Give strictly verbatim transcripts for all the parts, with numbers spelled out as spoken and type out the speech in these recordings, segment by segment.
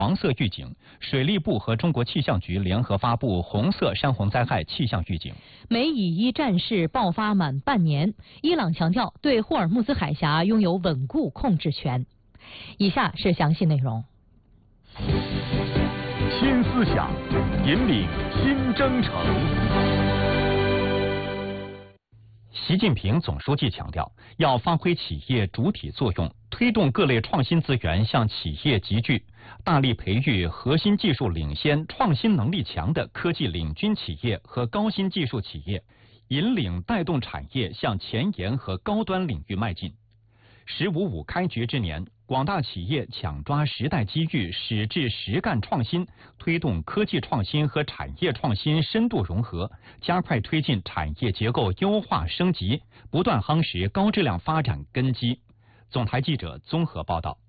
黄色预警，水利部和中国气象局联合发布红色山洪灾害气象预警。 美以伊战事爆发满半年，伊朗强调对霍尔木兹海峡拥有稳固控制权。以下是详细内容。 新思想，引领新征程。 习近平总书记强调，要发挥企业主体作用，推动各类创新资源向企业集聚，大力培育核心技术领先、创新能力强的科技领军企业和高新技术企业，引领带动产业向前沿和高端领域迈进。十五五开局之年，广大企业抢抓时代机遇，矢志实干创新，推动科技创新和产业创新深度融合，加快推进产业结构优化升级，不断夯实高质量发展根基。总台记者综合报道。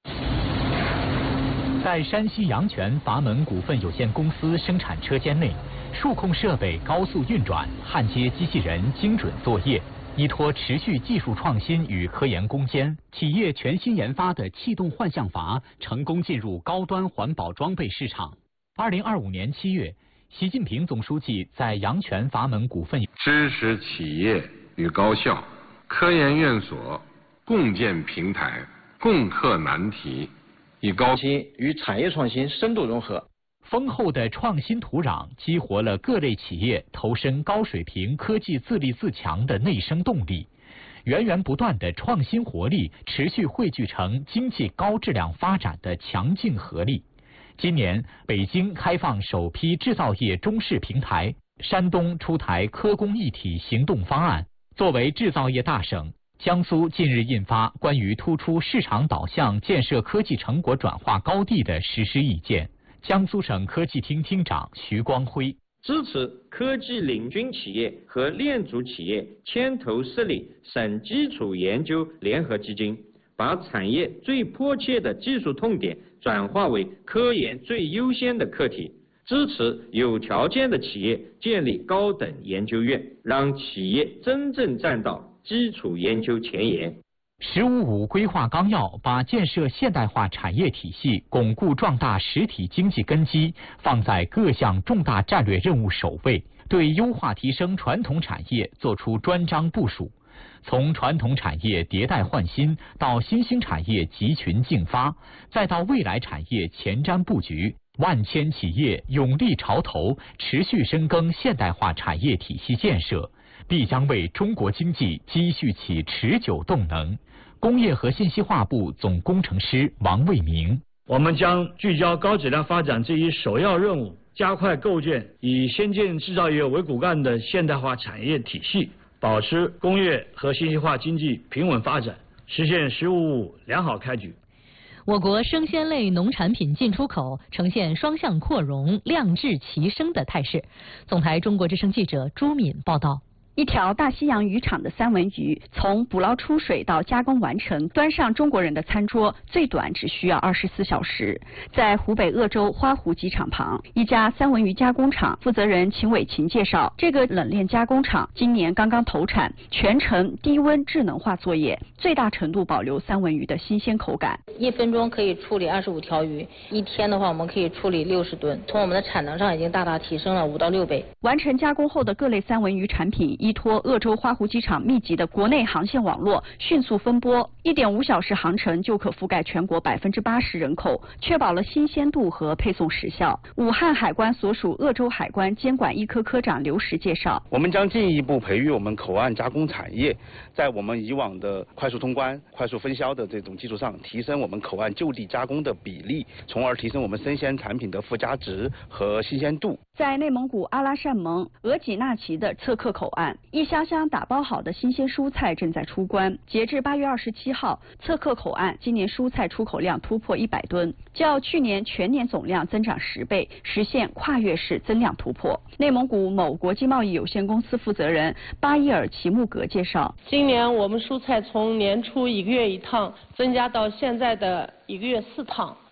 在山西阳泉阀门股份有限公司生产车间内，数控设备高速运转，焊接机器人精准作业。依托持续技术创新与科研攻坚，企业全新研发的气动幻象阀成功进入高端环保装备市场。二零二五年七月，习近平总书记在阳泉阀门股份支持企业与高校、科研院所共建平台，共克难题，以高新与产业创新深度融合。 丰厚的创新土壤激活了各类企业投身高水平科技自立自强的内生动力，源源不断的创新活力持续汇聚成经济高质量发展的强劲合力。今年，北京开放首批制造业中试平台，山东出台科工一体行动方案。作为制造业大省，江苏近日印发关于突出市场导向建设科技成果转化高地的实施意见。江苏省科技厅厅长徐光辉支持科技领军企业和链组企业牵头设立省基础研究联合基金，把产业最迫切的技术痛点转化为科研最优先的课题。支持有条件的企业建立高等研究院，让企业真正站到基础研究前沿。 十五五规划纲要把建设现代化产业体系、巩固壮大实体经济根基放在各项重大战略任务首位，对优化提升传统产业作出专章部署。从传统产业迭代换新到新兴产业集群竞发，再到未来产业前瞻布局，万千企业勇立潮头，持续深耕现代化产业体系建设，必将为中国经济积蓄起持久动能。工业和信息化部总工程师王卫明： 我们将聚焦高质量发展这一首要任务，加快构建以先进制造业为骨干的现代化产业体系，保持工业和信息化经济平稳发展，实现“十五五”良好开局。 我国生鲜类农产品进出口呈现双向扩容、量质齐升的态势。总台中国之声记者朱敏报道。 一条大西洋渔场的三文鱼，从捕捞出水到加工完成，端上中国人的餐桌，最短只需要二十四小时。在湖北鄂州花湖机场旁，一家三文鱼加工厂负责人秦伟琴介绍，这个冷链加工厂今年刚刚投产，全程低温智能化作业，最大程度保留三文鱼的新鲜口感。 一分钟可以处理二十五条鱼，一天的话我们可以处理六十吨，从我们的产能上已经大大提升了五到六倍。 完成加工后的各类三文鱼产品，依托鄂州花湖机场密集的国内航线网络，迅速分拨，一点五小时航程就可覆盖全国百分之八十人口，确保了新鲜度和配送时效。武汉海关所属鄂州海关监管一科科长刘石介绍， 我们将进一步培育我们口岸加工产业，在我们以往的快速通关、快速分销的这种基础上，提升我们口岸就地加工的比例，从而提升我们生鲜产品的附加值和新鲜度。 在内蒙古阿拉善盟额济纳旗的策克口岸，一箱箱打包好的新鲜蔬菜正在出关。截至八月二十七号，策克口岸今年蔬菜出口量突破一百吨，较去年全年总量增长十倍，实现跨越式增量突破。内蒙古某国际贸易有限公司负责人巴伊尔齐木格介绍， 今年我们蔬菜从年初一个月一趟增加到现在的一个月四趟。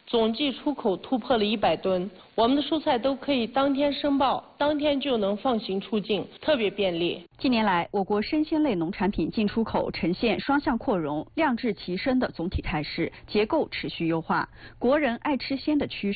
总计出口突破了一百吨。我们的蔬菜都可以当天申报，当天就能放行出境，特别便利。 近年来，我国生鲜类农产品进出口呈现双向扩容、量质齐升的总体态势，结构持续优化，国人爱吃鲜的趋势